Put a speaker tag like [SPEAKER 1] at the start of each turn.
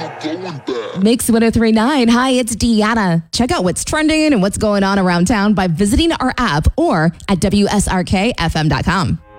[SPEAKER 1] Mix 103.9. Hi, it's Deanna. Check out what's trending and what's going on around town by visiting our app or at WSRKFM.com.